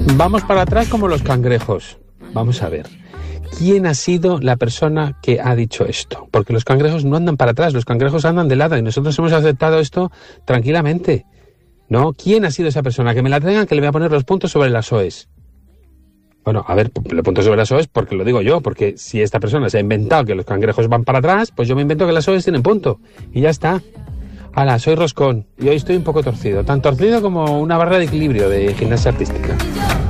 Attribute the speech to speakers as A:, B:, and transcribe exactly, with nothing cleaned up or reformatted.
A: Vamos para atrás como los cangrejos. Vamos a ver. ¿Quién ha sido la persona que ha dicho esto? Porque los cangrejos no andan para atrás, los cangrejos andan de lado y nosotros hemos aceptado esto tranquilamente. ¿No? ¿Quién ha sido esa persona? Que me la traigan, que le voy a poner los puntos sobre las O Es. Bueno, a ver, le punto sobre las O Es porque lo digo yo, porque si esta persona se ha inventado que los cangrejos van para atrás, pues yo me invento que las O Es tienen punto. Y ya está. Hala, soy Roscón y hoy estoy un poco torcido. Tan torcido como una barra de equilibrio de gimnasia artística.